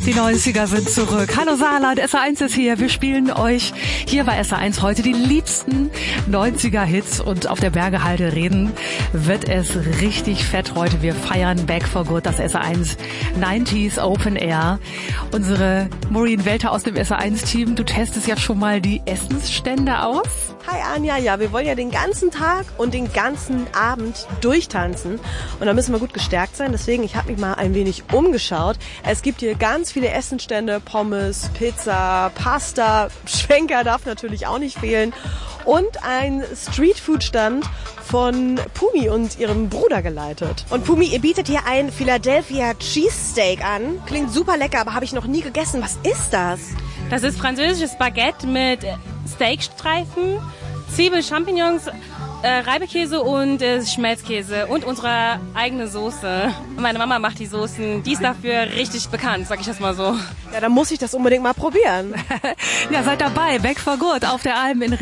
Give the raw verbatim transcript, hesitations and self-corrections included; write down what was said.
Die neunziger sind zurück. Hallo Saarland, S R eins ist hier. Wir spielen euch hier bei S R eins heute die liebsten neunziger-Hits und auf der Bergehalde reden wird es richtig fett heute. Wir feiern Back for Good, das S R eins neunziger Open Air. Unsere Maureen Welter aus dem S R eins Team, du testest ja schon mal die Essensstände aus. Hi Anja, ja, wir wollen ja den ganzen Tag und den ganzen Abend durchtanzen und da müssen wir gut gestärkt sein. Deswegen, ich habe mich mal ein wenig umgeschaut. Es gibt hier ganz viele Essensstände, Pommes, Pizza, Pasta, Schwenker darf natürlich auch nicht fehlen und ein Streetfood-Stand von Pumi und ihrem Bruder geleitet. Und Pumi, ihr bietet hier ein Philadelphia Cheesesteak an. Klingt super lecker, aber habe ich noch nie gegessen. Was ist das? Das ist französisches Baguette mit Steakstreifen, Zwiebel, Champignons, äh, Reibekäse und äh, Schmelzkäse und unsere eigene Soße. Meine Mama macht die Soßen, die ist dafür richtig bekannt, sag ich das mal so. Ja, dann muss ich das unbedingt mal probieren. Ja, seid dabei, Back for Good auf der Alm in